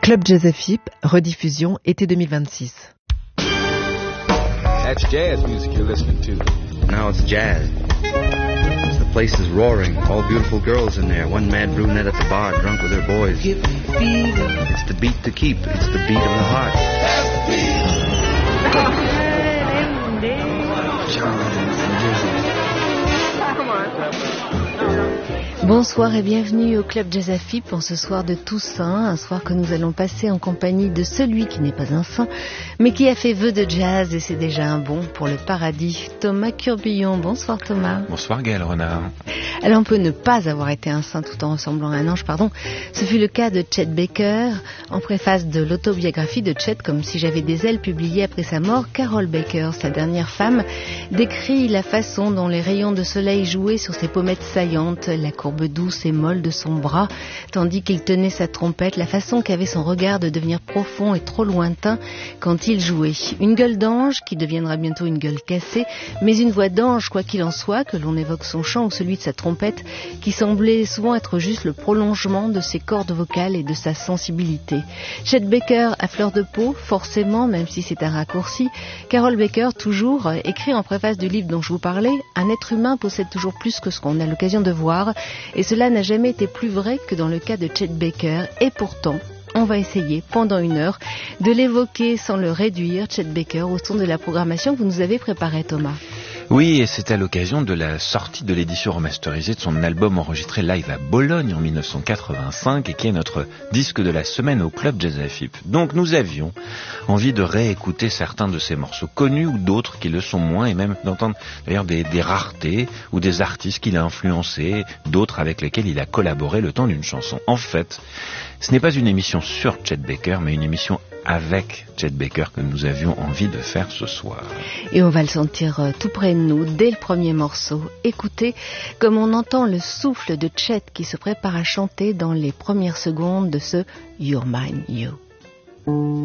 Club Jazz FIP, rediffusion été 2026. That's jazz music you're listening to. Now it's jazz. The place is roaring. All beautiful girls in there. One mad brunette at the bar, drunk with her boys. It's the beat to keep. It's the beat of the heart. Bonsoir et bienvenue au Club Jazz FIP en ce soir de Toussaint, un soir que nous allons passer en compagnie de celui qui n'est pas un saint, mais qui a fait vœu de jazz et c'est déjà un bon pour le paradis. Thomas Curbillon, bonsoir Thomas. Bonsoir Gaël Renard. Alors on peut ne pas avoir été un saint tout en ressemblant à un ange, pardon. Ce fut le cas de Chet Baker. En préface de l'autobiographie de Chet, Comme si j'avais des ailes, publiée après sa mort, Carole Baker, sa dernière femme, décrit la façon dont les rayons de soleil jouaient sur ses pommettes saillantes, la courbe douce et molle de son bras, tandis qu'il tenait sa trompette, la façon qu'avait son regard de devenir profond et trop lointain quand il jouait. Une gueule d'ange qui deviendra bientôt une gueule cassée, mais une voix d'ange, quoi qu'il en soit, que l'on évoque son chant ou celui de sa trompette, qui semblait souvent être juste le prolongement de ses cordes vocales et de sa sensibilité. Chet Baker à fleur de peau, forcément, même si c'est un raccourci. Carole Baker, toujours, écrit en préface du livre dont je vous parlais, un être humain possède toujours plus que ce qu'on a l'occasion de voir, et cela n'a jamais été plus vrai que dans le cas de Chet Baker, et pourtant, on va essayer, pendant une heure, de l'évoquer sans le réduire, Chet Baker, au son de la programmation que vous nous avez préparée, Thomas. Oui, et c'est à l'occasion de la sortie de l'édition remasterisée de son album enregistré live à Bologne en 1985 et qui est notre disque de la semaine au Club Jazz FIP. Donc nous avions envie de réécouter certains de ses morceaux connus ou d'autres qui le sont moins et même d'entendre d'ailleurs des raretés ou des artistes qu'il a influencés, d'autres avec lesquels il a collaboré le temps d'une chanson. En fait, ce n'est pas une émission sur Chet Baker, mais une émission avec Chet Baker que nous avions envie de faire ce soir. Et on va le sentir tout près de nous, dès le premier morceau. Écoutez, comme on entend le souffle de Chet qui se prépare à chanter dans les premières secondes de ce You're Mine, You.